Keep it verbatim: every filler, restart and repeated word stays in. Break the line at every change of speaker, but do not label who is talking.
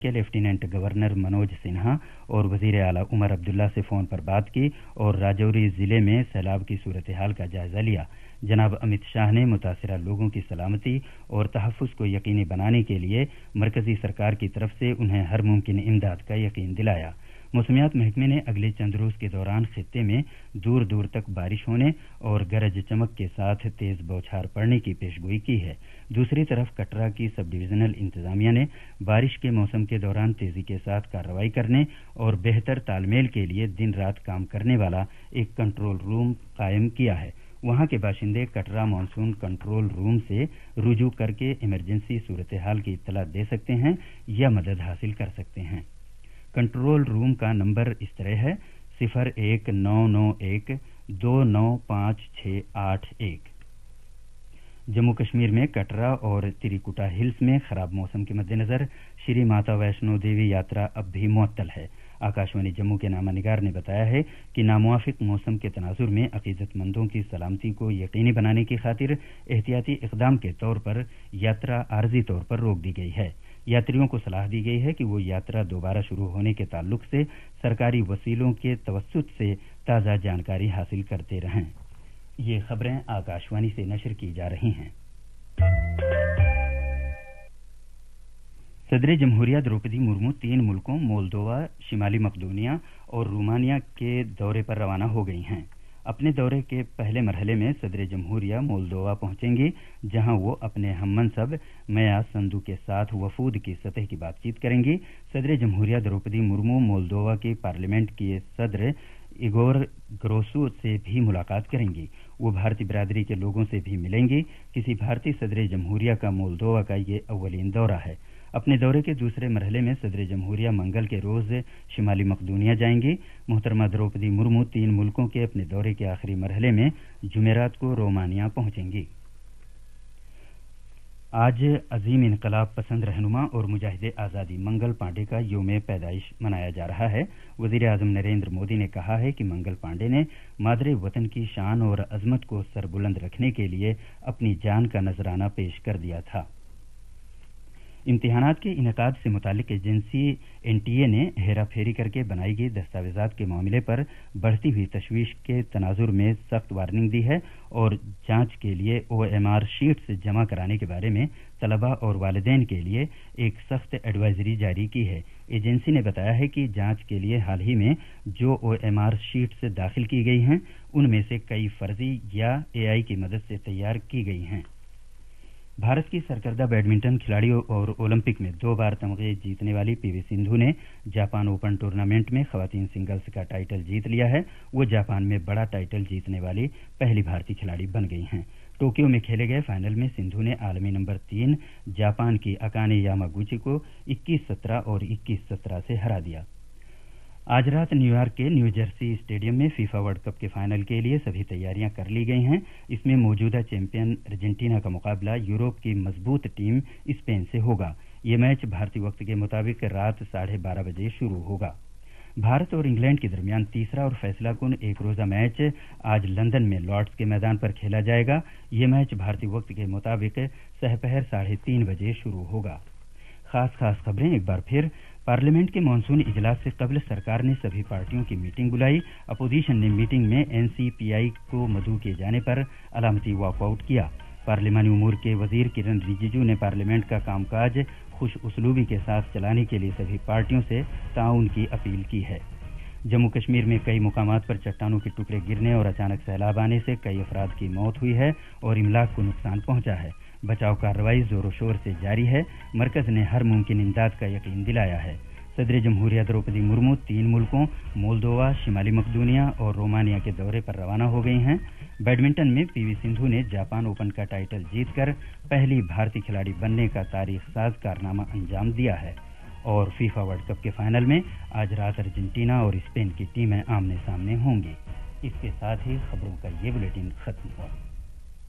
के lieutenant governor Manoj Sinha और वजीर आला उमर अब्दुल्ला से फ़ोन पर बात की और राजौरी ज़िले में सैलाब की सूरत हाल का जायज़ा लिया। जनाब अमित शाह ने मुतासिरा लोगों की सलामती और तहफ़्फ़ुज़ को यकीनी बनाने के लिए मरकज़ी सरकार की तरफ से उन्हें हर मुमकिन इमदाद का यकीन दिलाया। मौसमियात महकमे ने अगले चंद रोज़ के दौरान खित्ते में दूर दूर तक बारिश होने और गरज चमक के साथ तेज़ बौछार पड़ने की पेशगोई की है। दूसरी तरफ कटरा की सब डिवीज़नल इंतजामिया ने बारिश के मौसम के दौरान तेज़ी के साथ कार्रवाई करने और बेहतर तालमेल के लिए दिन रात काम करने वाला एक कंट्रोल रूम कायम किया है। वहां के बाशिंदे कटरा मानसून कंट्रोल रूम से रुजू करके इमरजेंसी सूरत हाल की इत्तला दे सकते हैं या मदद हासिल कर सकते हैं। कंट्रोल रूम का नंबर इस तरह है सिफर एक नौ नौ एक दो नौ पाँच छः आठ एक। जम्मू कश्मीर में कटरा और तिरिकुटा हिल्स में खराब मौसम के मद्देनजर श्री माता वैष्णो देवी यात्रा अब भी मुअत्तल है। आकाशवाणी जम्मू के नामा निगार ने बताया है कि नामुआफिक मौसम के तनाजुर में अकीदतमंदों की सलामती को यकीनी बनाने की खातिर एहतियाती इकदाम के तौर पर यात्रा आर्जी तौर पर रोक दी गई है। यात्रियों को सलाह दी गई है कि वो यात्रा दोबारा शुरू होने के ताल्लुक से सरकारी वसीलों के तवस्सुत से ताज़ा जानकारी हासिल करते रहें। ये खबरें आकाशवाणी से नशर की जा रही हैं। सदर जमहूरिया द्रौपदी मुर्मू तीन मुल्कों मोल्दोवा, शिमाली मकदोनिया और रोमानिया के दौरे पर रवाना हो गई हैं। अपने दौरे के पहले मरहले में सदर जमहूरिया मोल्दोवा पहुंचेंगी, जहां वो अपने हममनसब मया संधु के साथ वफूद की सतह की बातचीत करेंगी। सदर जमहूरिया द्रौपदी मुर्मू मोल्दोवा के पार्लियामेंट के सदर इगोर ग्रोसू से भी मुलाकात करेंगी। वो भारतीय बिरादरी के लोगों से भी मिलेंगी। किसी भारतीय सदर जमहूरिया का मोल्दोवा का ये अव्वलीन दौरा है। अपने दौरे के दूसरे मरहले में सदर जमहूरिया मंगल के रोज शिमाली मकदूनिया जाएंगी। मोहतरमा द्रौपदी मुर्मू तीन मुल्कों के अपने दौरे के आखिरी मरहले में जुमेरात को रोमानिया पहुंचेंगी। आज अजीम इनकलाब पसंद रहनुमा और मुजाहिद आज़ादी मंगल पांडे का यौम पैदाइश मनाया जा रहा है। वज़ीर आज़म नरेंद्र मोदी ने कहा है कि मंगल पांडे ने मादरे वतन की शान और अजमत को सरबुलंद रखने के लिए अपनी जान का नजराना पेश कर दिया था। इम्तिहानात के इनेकाद से मुतालिक एजेंसी एनटीए ने हेरा फेरी करके बनाई गई दस्तावेजात के मामले पर बढ़ती हुई तशवीश के तनाजुर में सख्त वार्निंग दी है और जांच के लिए ओएमआर शीट्स जमा कराने के बारे में तलबा और वालिदैन के लिए एक सख्त एडवाइजरी जारी की है। एजेंसी ने बताया है कि जांच के लिए हाल ही में जो ओएमआर शीट्स दाखिल की गई हैं, उनमें से कई फर्जी या एआई की मदद से तैयार की गई हैं। भारत की सरकर्दा बैडमिंटन खिलाड़ियों और ओलंपिक में दो बार तमगे जीतने वाली पीवी सिंधु ने जापान ओपन टूर्नामेंट में खवातीन सिंगल्स का टाइटल जीत लिया है। वो जापान में बड़ा टाइटल जीतने वाली पहली भारतीय खिलाड़ी बन गई हैं। टोक्यो में खेले गए फाइनल में सिंधु ने आलमी नंबर तीन जापान की अकाने यामागुची को इक्कीस सत्रह और इक्कीस सत्रह से हरा दिया। आज रात न्यूयॉर्क के न्यू जर्सी स्टेडियम में फीफा वर्ल्ड कप के फाइनल के लिए सभी तैयारियां कर ली गई हैं। इसमें मौजूदा चैंपियन अर्जेंटीना का मुकाबला यूरोप की मजबूत टीम स्पेन से होगा। ये मैच भारतीय वक्त के मुताबिक रात साढ़े बारह बजे शुरू होगा। भारत और इंग्लैंड के दरमियान तीसरा और फैसलाकुन एक रोजा मैच आज लंदन में लॉर्ड्स के मैदान पर खेला जाएगा। ये मैच भारतीय वक्त के मुताबिक सहपहर साढ़े तीन बजे शुरू होगा। खास खास खबरें एक बार फिर। पार्लियामेंट के मानसून इजलास से कबल सरकार ने सभी पार्टियों की मीटिंग बुलाई। अपोजिशन ने मीटिंग में एनसीपीआई को मदऊ किए जाने पर अलामती वॉकआउट किया। पार्लियामानी उमूर के वजीर किरण रिजिजू ने पार्लियामेंट का कामकाज खुश उसलूबी के साथ चलाने के लिए सभी पार्टियों से ताउन की अपील की है। जम्मू कश्मीर में कई मुकामात पर चट्टानों के टुकड़े गिरने और अचानक सैलाब आने से कई अफराद की मौत हुई है और इमलाक को नुकसान पहुंचा है। बचाव कार्रवाई जोरों शोर से जारी है। मरकज ने हर मुमकिन इमदाद का यकीन दिलाया है। सदर जमहूरिया द्रौपदी मुर्मू तीन मुल्कों मोल्दोवा, शिमाली मकदूनिया और रोमानिया के दौरे पर रवाना हो गई हैं। बैडमिंटन में पीवी सिंधु ने जापान ओपन का टाइटल जीतकर पहली भारतीय खिलाड़ी बनने का तारीख साज कारनामा अंजाम दिया है। और फीफा वर्ल्ड कप के फाइनल में आज रात अर्जेंटीना और स्पेन की टीमें आमने सामने होंगी। इसके साथ ही खबरों का ये बुलेटिन खत्म हुआ।